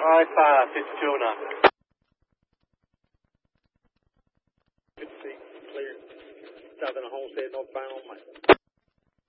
I-5, 5209. Good to see. Clear. South end of Homestead, northbound.